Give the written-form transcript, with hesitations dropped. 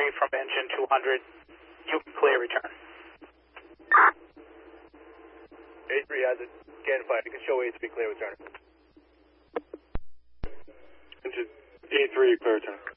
from engine 200. You can clear return. A3 has it. Scan flight. You can show A3 clear return. Engine A3 clear return.